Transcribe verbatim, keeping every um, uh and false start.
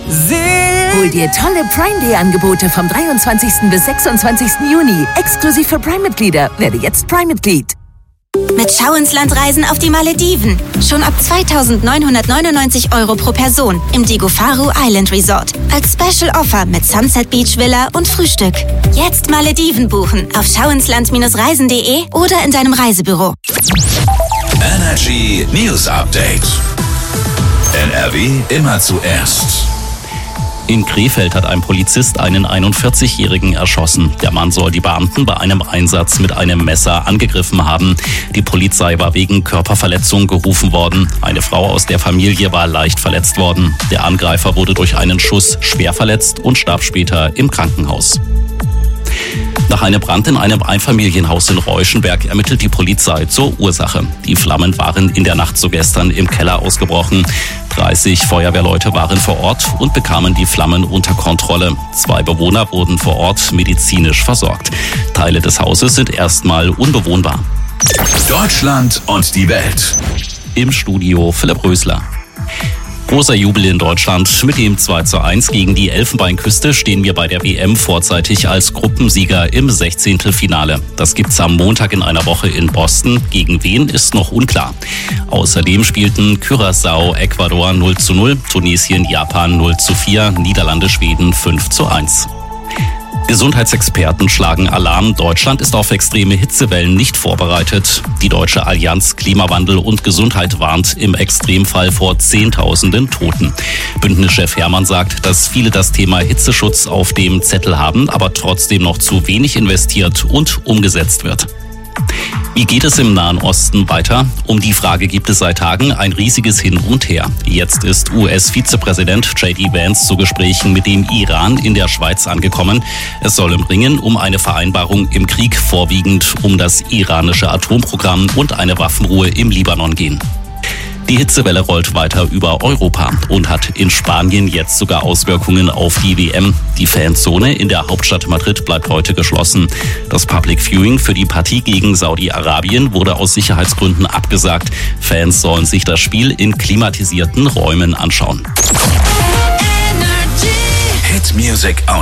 Hol dir tolle Prime Day Angebote vom dreiundzwanzigsten bis sechsundzwanzigsten Juni. Exklusiv für Prime-Mitglieder. Werde jetzt Prime-Mitglied. Mit Schau ins Land reisen auf die Malediven. Schon ab zweitausendneunhundertneunundneunzig Euro pro Person im Digofaru Island Resort. Als Special Offer mit Sunset Beach Villa und Frühstück. Jetzt Malediven buchen auf schauinsland reisen punkt de oder in deinem Reisebüro. Energy News Update. N R W immer zuerst. In Krefeld hat ein Polizist einen einundvierzigjährigen erschossen. Der Mann soll die Beamten bei einem Einsatz mit einem Messer angegriffen haben. Die Polizei war wegen Körperverletzung gerufen worden. Eine Frau aus der Familie war leicht verletzt worden. Der Angreifer wurde durch einen Schuss schwer verletzt und starb später im Krankenhaus. Nach einem Brand in einem Einfamilienhaus in Reuschenberg ermittelt die Polizei zur Ursache. Die Flammen waren in der Nacht zu gestern im Keller ausgebrochen. dreißig Feuerwehrleute waren vor Ort und bekamen die Flammen unter Kontrolle. Zwei Bewohner wurden vor Ort medizinisch versorgt. Teile des Hauses sind erstmal unbewohnbar. Deutschland und die Welt. Im Studio Philipp Rösler. Großer Jubel in Deutschland. Mit dem zwei zu eins gegen die Elfenbeinküste stehen wir bei der W M vorzeitig als Gruppensieger im Sechzehntelfinale. Das gibt's am Montag in einer Woche in Boston. Gegen wen ist noch unklar. Außerdem spielten Curaçao, Ecuador null zu null, Tunesien, Japan null zu vier, Niederlande, Schweden fünf zu eins. Gesundheitsexperten schlagen Alarm. Deutschland ist auf extreme Hitzewellen nicht vorbereitet. Die Deutsche Allianz Klimawandel und Gesundheit warnt im Extremfall vor Zehntausenden Toten. Bündnischchef Hermann sagt, dass viele das Thema Hitzeschutz auf dem Zettel haben, aber trotzdem noch zu wenig investiert und umgesetzt wird. Wie geht es im Nahen Osten weiter? Um die Frage gibt es seit Tagen ein riesiges Hin und Her. Jetzt ist U S-Vizepräsident J D Vance zu Gesprächen mit dem Iran in der Schweiz angekommen. Es soll im Ringen um eine Vereinbarung im Krieg, vorwiegend um das iranische Atomprogramm und eine Waffenruhe im Libanon gehen. Die Hitzewelle rollt weiter über Europa und hat in Spanien jetzt sogar Auswirkungen auf die W M. Die Fanzone in der Hauptstadt Madrid bleibt heute geschlossen. Das Public Viewing für die Partie gegen Saudi-Arabien wurde aus Sicherheitsgründen abgesagt. Fans sollen sich das Spiel in klimatisierten Räumen anschauen. Hit Music